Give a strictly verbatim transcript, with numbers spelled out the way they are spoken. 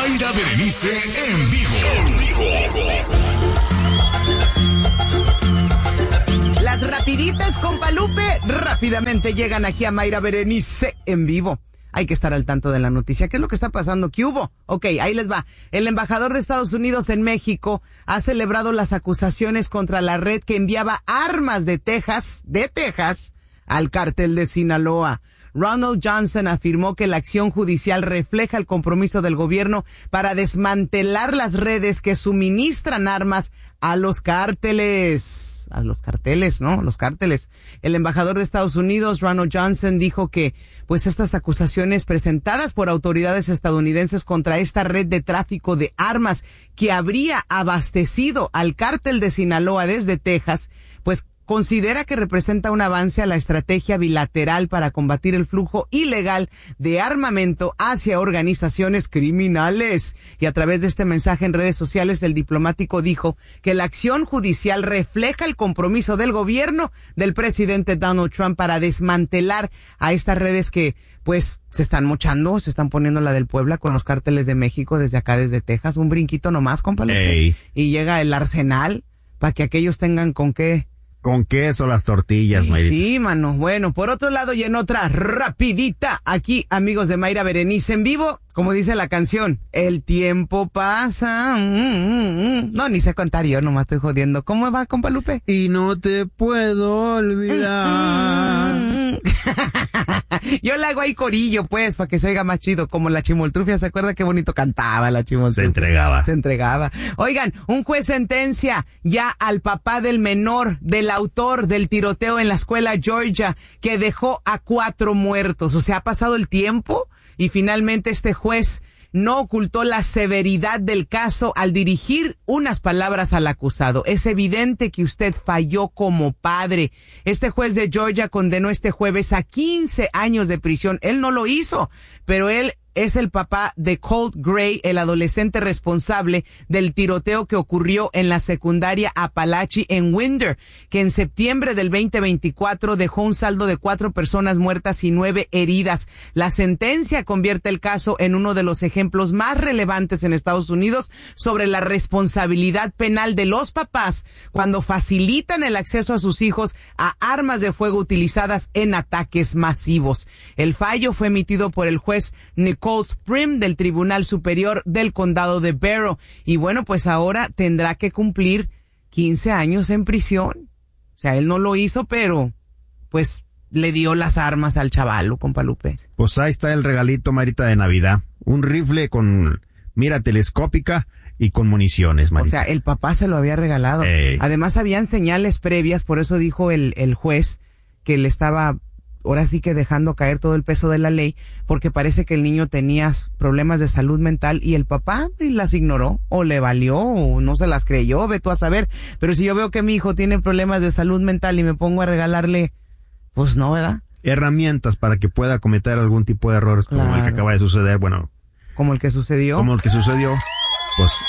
Mayra Berenice en vivo. En vivo. Las rapiditas, compa Lupe, rápidamente llegan aquí a Mayra Berenice en vivo. Hay que estar al tanto de la noticia. ¿Qué es lo que está pasando? ¿Qué hubo? Ok, ahí les va. El embajador de Estados Unidos en México ha celebrado las acusaciones contra la red que enviaba armas de Texas, de Texas, al cártel de Sinaloa. Ronald Johnson afirmó que la acción judicial refleja el compromiso del gobierno para desmantelar las redes que suministran armas a los cárteles, a los carteles, ¿no? Los cárteles. El embajador de Estados Unidos, Ronald Johnson, dijo que, pues, estas acusaciones presentadas por autoridades estadounidenses contra esta red de tráfico de armas que habría abastecido al cártel de Sinaloa desde Texas, pues, considera que representa un avance a la estrategia bilateral para combatir el flujo ilegal de armamento hacia organizaciones criminales. Y a través de este mensaje en redes sociales, el diplomático dijo que la acción judicial refleja el compromiso del gobierno del presidente Donald Trump para desmantelar a estas redes que, pues, se están mochando, se están poniendo la del Puebla con los cárteles de México desde acá, desde Texas. Un brinquito nomás, compa Lupe. Y llega el arsenal para que aquellos tengan con qué. Con queso las tortillas, Mayra. Sí, mano. Bueno, por otro lado y en otra rapidita, aquí, amigos de Mayra Berenice en vivo, como dice la canción, el tiempo pasa. Mm, mm, mm. No, ni sé contar, yo nomás estoy jodiendo. ¿Cómo va, compa Lupe? Y no te puedo olvidar. Mm, mm. Yo le hago ahí corillo, pues, para que se oiga más chido, como la Chimoltrufia. ¿Se acuerda qué bonito cantaba la Chimoltrufia? Se entregaba. Se entregaba. Oigan, un juez sentencia ya al papá del menor, del autor del tiroteo en la escuela Georgia, que dejó a cuatro muertos. O sea, ha pasado el tiempo y finalmente este juez no ocultó la severidad del caso al dirigir unas palabras al acusado. Es evidente que usted falló como padre. Este juez de Georgia condenó este jueves a quince años de prisión. Él no lo hizo, pero él es el papá de Colt Gray, el adolescente responsable del tiroteo que ocurrió en la secundaria Apalachee en Winder, que en septiembre del veinte veinticuatro dejó un saldo de cuatro personas muertas y nueve heridas. La sentencia convierte el caso en uno de los ejemplos más relevantes en Estados Unidos sobre la responsabilidad penal de los papás cuando facilitan el acceso a sus hijos a armas de fuego utilizadas en ataques masivos. El fallo fue emitido por el juez Nicole Sprim del Tribunal Superior del Condado de Barrow. Y bueno, pues ahora tendrá que cumplir quince años en prisión. O sea, él no lo hizo, pero pues le dio las armas al chavalo, compa Lupe. Pues ahí está el regalito, Marita, de Navidad. Un rifle con mira telescópica y con municiones, Marita. O sea, el papá se lo había regalado. Ey. Además, habían señales previas, por eso dijo el, el juez que le estaba ahora sí que dejando caer todo el peso de la ley, porque parece que el niño tenía problemas de salud mental y el papá las ignoró, o le valió, o no se las creyó, ve tú a saber. Pero si yo veo que mi hijo tiene problemas de salud mental y me pongo a regalarle, pues no, ¿verdad? Herramientas para que pueda cometer algún tipo de errores, claro, como el que acaba de suceder, bueno. Como el que sucedió. Como el que sucedió, pues